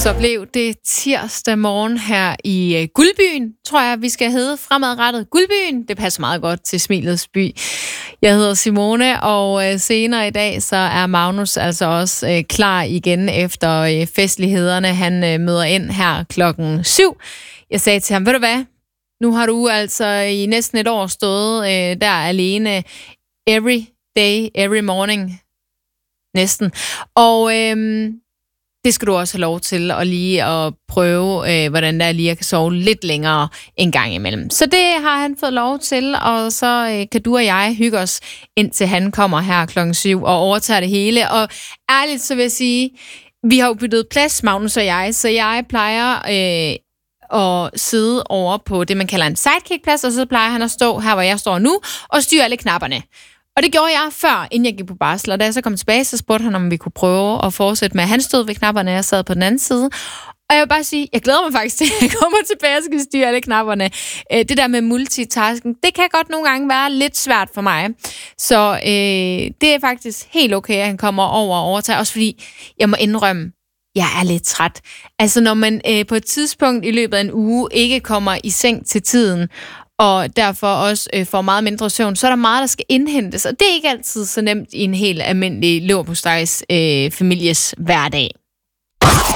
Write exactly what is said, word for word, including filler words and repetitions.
Så blev det tirsdag morgen her i uh, Guldbyen, tror jeg, vi skal hedde fremadrettet. Guldbyen, det passer meget godt til Smilets by. Jeg hedder Simone, og uh, senere i dag, så er Magnus altså også uh, klar igen efter uh, festlighederne. Han uh, møder ind her klokken syv. Jeg sagde til ham, ved du hvad, nu har du altså i næsten et år stået uh, der alene every day, every morning, næsten. Og øhm, det skal du også have lov til at lige at prøve, øh, hvordan der er lige at kan sove lidt længere en gang imellem. Så det har han fået lov til, og så øh, kan du og jeg hygge os, indtil han kommer her klokken syv og overtager det hele. Og ærligt så vil jeg sige, vi har jo byttet plads, Magnus og jeg, så jeg plejer øh, at sidde over på det, man kalder en sidekick-plads, og så plejer han at stå her, hvor jeg står nu, og styre alle knapperne. Og det gjorde jeg før, inden jeg gik på barsel, og da jeg så kom tilbage, så spurgte han, om vi kunne prøve at fortsætte med, at han stod ved knapperne, og jeg sad på den anden side. Og jeg vil bare sige, jeg glæder mig faktisk til, at jeg kommer tilbage og skal styre alle knapperne. Det der med multitasking, det kan godt nogle gange være lidt svært for mig. Så øh, det er faktisk helt okay, at han kommer over og overtager, også fordi jeg må indrømme, jeg er lidt træt. Altså når man øh, på et tidspunkt i løbet af en uge ikke kommer i seng til tiden, og derfor også øh, får meget mindre søvn, så er der meget, der skal indhentes, og det er ikke altid så nemt i en helt almindelig leverpostejs øh, families hverdag.